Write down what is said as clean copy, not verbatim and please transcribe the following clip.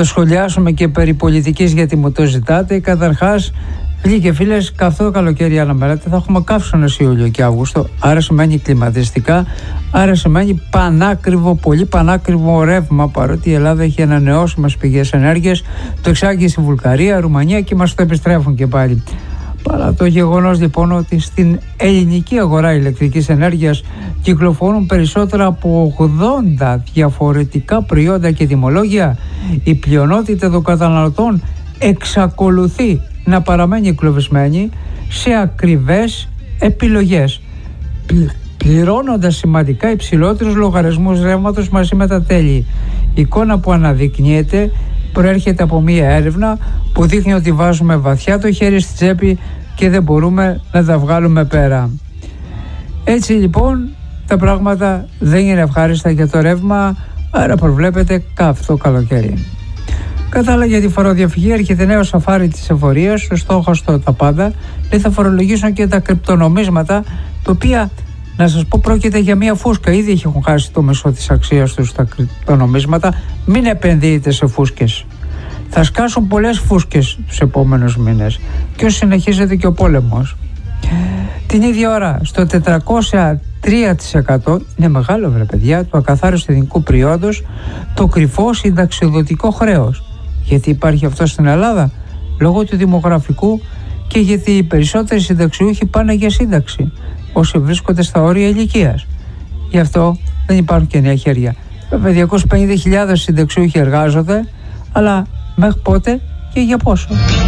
Θα σχολιάσουμε και περί πολιτικής, γιατί μου το ζητάτε. Καταρχάς, φίλοι και φίλες, αυτό το καλοκαίρι αναμένεται θα έχουμε καύσωνες Ιούλιο και Αύγουστο. Άρα σημαίνει κλιματιστικά, άρα σημαίνει πανάκριβο, πολύ πανάκριβο ρεύμα. Παρότι η Ελλάδα έχει ανανεώσιμες πηγές ενέργειας, το εξάγει στη Βουλγαρία, Ρουμανία και μας το επιστρέφουν και πάλι. Παρά το γεγονός λοιπόν ότι στην ελληνική αγορά ηλεκτρικής ενέργειας κυκλοφορούν περισσότερα από 80 διαφορετικά προϊόντα και τιμολόγια, η πλειονότητα των καταναλωτών εξακολουθεί να παραμένει εγκλωβισμένη σε ακριβές επιλογές, πληρώνοντας σημαντικά υψηλότερους λογαριασμούς ρεύματος μαζί με τα τέλη. Η εικόνα που αναδεικνύεται προέρχεται από μία έρευνα που δείχνει ότι βάζουμε βαθιά το χέρι στη τσέπη και δεν μπορούμε να τα βγάλουμε πέρα. Έτσι λοιπόν τα πράγματα δεν είναι ευχάριστα για το ρεύμα, άρα προβλέπεται καυτό καλοκαίρι. Κατά άλλα, για τη φοροδιαφυγή έρχεται νέο σαφάρι της εφορίας, ο στόχος τα πάντα, θα φορολογήσουν και τα κρυπτονομίσματα, τα οποία, να σας πω, πρόκειται για μια φούσκα. Ήδη έχουν χάσει το μισό της αξίας τους τα κρυπτονομίσματα. Μην επενδύετε σε φούσκες. Θα σκάσουν πολλές φούσκες τους επόμενους μήνες και όσο συνεχίζεται και ο πόλεμος. Την ίδια ώρα, στο 403%, είναι μεγάλο βρε παιδιά, του ακαθάριστου εθνικού προϊόντος, το κρυφό συνταξιοδοτικό χρέος. Γιατί υπάρχει αυτό στην Ελλάδα? Λόγω του δημογραφικού και γιατί οι περισσότεροι συνταξιούχοι πάνε για σύνταξη, όσοι βρίσκονται στα όρια ηλικίας. Γι' αυτό δεν υπάρχουν και νέα χέρια. Βέβαια 250.000 συνταξιούχοι εργάζονται, αλλά μέχρι πότε και για πόσο?